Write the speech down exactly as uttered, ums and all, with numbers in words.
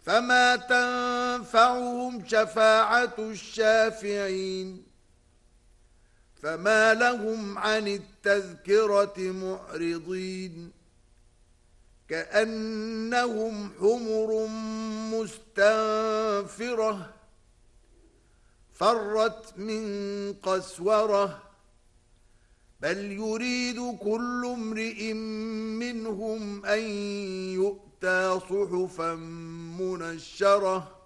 فما تنفعهم شفاعة الشافعين فما لهم عن التذكرة معرضين كأنهم حمر مستنفرة فرت من قسورة بل يريد كل امرئ منهم أن يؤتى صحفا منشرة